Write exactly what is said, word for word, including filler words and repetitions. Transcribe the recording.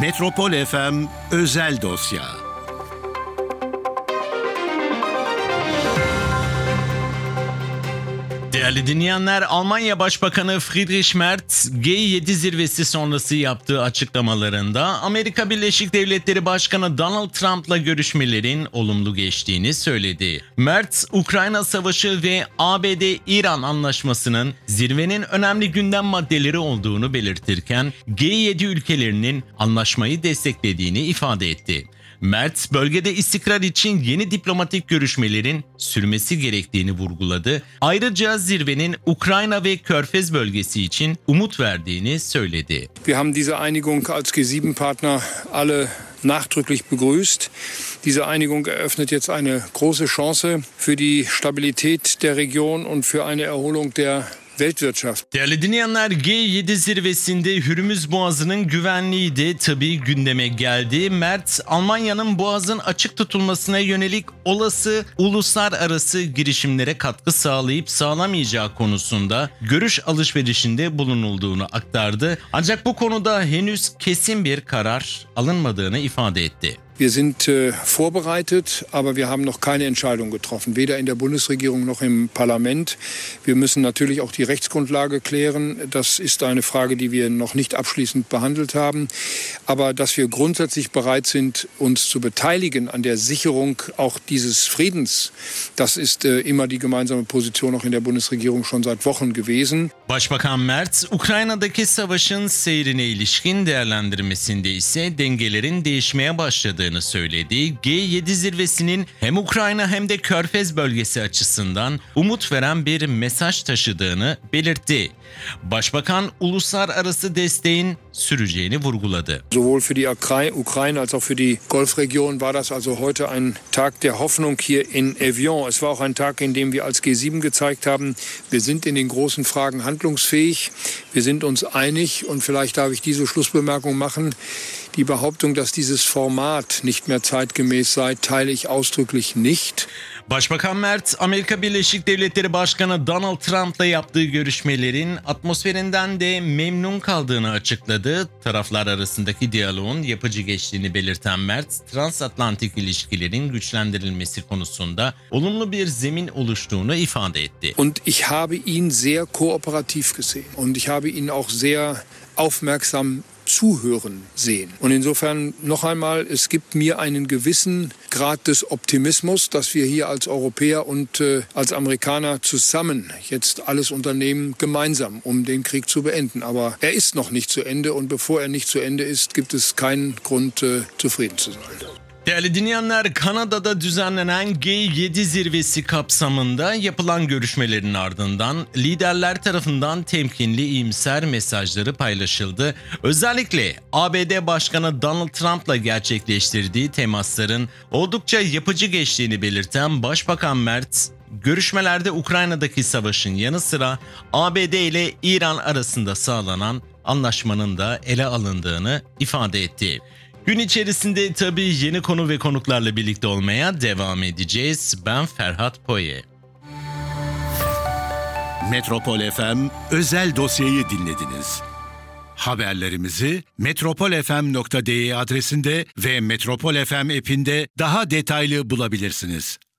Metropol F M Özel Dosya. Değerli dinleyenler, Almanya Başbakanı Friedrich Merz, G yedi zirvesi sonrası yaptığı açıklamalarında Amerika Birleşik Devletleri Başkanı Donald Trump'la görüşmelerin olumlu geçtiğini söyledi. Merz, Ukrayna Savaşı ve A B D-İran anlaşmasının zirvenin önemli gündem maddeleri olduğunu belirtirken G yedi ülkelerinin anlaşmayı desteklediğini ifade etti. Merz, bölgede istikrar için yeni diplomatik görüşmelerin sürmesi gerektiğini vurguladı. Ayrıca zirvenin Ukrayna ve Körfez bölgesi için umut verdiğini söyledi. Wir haben diese Einigung als G sieben Partner alle nachdrücklich begrüßt. Diese Einigung eröffnet jetzt eine große Chance für die Stabilität der Region und für eine Erholung der Weltwirtschaft. Değerli dinleyenler, G yedi zirvesinde Hürmüz Boğazı'nın güvenliği de tabii gündeme geldi. Merz, Almanya'nın Boğaz'ın açık tutulmasına yönelik olası uluslararası girişimlere katkı sağlayıp sağlamayacağı konusunda görüş alışverişinde bulunulduğunu aktardı. Ancak bu konuda henüz kesin bir karar alınmadığını ifade etti. Wir sind äh, vorbereitet, aber wir haben noch keine Entscheidung getroffen, weder in der Bundesregierung noch im Parlament. Wir müssen natürlich auch die Rechtsgrundlage klären. Das ist eine Frage, die wir noch nicht abschließend behandelt haben. Aber dass wir grundsätzlich bereit sind, uns zu beteiligen an der Sicherung auch dieses Friedens, das ist äh, immer die gemeinsame Position auch in der Bundesregierung schon seit Wochen gewesen. Başbakan Merz, Ukrayna'daki savaşın seyrine ilişkin değerlendirmesinde ise dengelerin değişmeye başladığını söyledi. G yedi zirvesinin hem Ukrayna hem de Körfez bölgesi açısından umut veren bir mesaj taşıdığını belirtti. Başbakan uluslararası desteğin süreceğini vurguladı. Sowohl für die Ukraine als auch für die Golfregion war das also heute ein Tag der Hoffnung hier in Evian. Es war auch ein Tag, in dem wir als G sieben gezeigt haben, wir sind in den großen Fragen handlungsfähig, wir sind uns einig und vielleicht darf ich diese Schlussbemerkung machen. Die Behauptung, dass dieses Format nicht mehr zeitgemäß sei, teile ich ausdrücklich nicht. Başbakan Merz, Amerika Birleşik Devletleri Başkanı Donald Trump'la yaptığı görüşmelerin atmosferinden de memnun kaldığını açıkladı. Taraflar arasındaki diyaloğun yapıcı geçtiğini belirten Merz, transatlantik ilişkilerin güçlendirilmesi konusunda olumlu bir zemin oluştuğunu ifade etti. Und ich habe ihn sehr kooperativ gesehen und ich habe ihn auch sehr aufmerksam zuhören sehen. Und insofern noch einmal, es gibt mir einen gewissen Grad des Optimismus, dass wir hier als Europäer und äh, als Amerikaner zusammen jetzt alles unternehmen, gemeinsam, um den Krieg zu beenden. Aber er ist noch nicht zu Ende und bevor er nicht zu Ende ist, gibt es keinen Grund, äh, zufrieden zu sein. Değerli dinleyenler, Kanada'da düzenlenen G yedi zirvesi kapsamında yapılan görüşmelerin ardından liderler tarafından temkinli, iyimser mesajları paylaşıldı. Özellikle A B D Başkanı Donald Trump'la gerçekleştirdiği temasların oldukça yapıcı geçtiğini belirten Başbakan Merz, görüşmelerde Ukrayna'daki savaşın yanı sıra A B D ile İran arasında sağlanan anlaşmanın da ele alındığını ifade etti. Gün içerisinde tabii yeni konu ve konuklarla birlikte olmaya devam edeceğiz. Ben Ferhat Poye. Metropol F M Özel Dosyayı dinlediniz. Haberlerimizi metropol f m nokta d e adresinde ve Metropol F M app'inde daha detaylı bulabilirsiniz.